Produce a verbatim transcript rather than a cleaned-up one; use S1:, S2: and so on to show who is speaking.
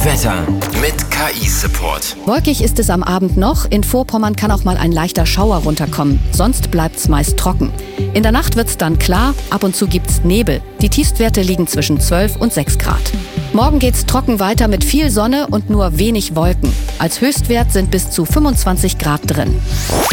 S1: Wetter mit K I-Support.
S2: Wolkig ist es am Abend noch. In Vorpommern kann auch mal ein leichter Schauer runterkommen. Sonst bleibt's meist trocken. In der Nacht wird's dann klar. Ab und zu gibt's Nebel. Die Tiefstwerte liegen zwischen zwölf und sechs Grad. Morgen geht's trocken weiter mit viel Sonne und nur wenig Wolken. Als Höchstwert sind bis zu fünfundzwanzig Grad drin.